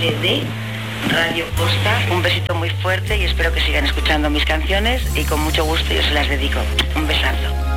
de Radio Costa. Un besito muy fuerte y espero que sigan escuchando mis canciones y con mucho gusto yo se las dedico. Un besazo.